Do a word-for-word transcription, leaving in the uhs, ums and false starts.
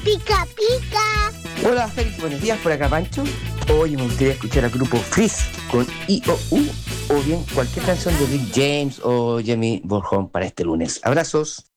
pica, pica. Hola, Félix, buenos días, por acá Pancho. Hoy me gustaría escuchar al grupo Freeze con I O U o bien cualquier canción de Rick James o Jamie Borjón para este lunes. Abrazos.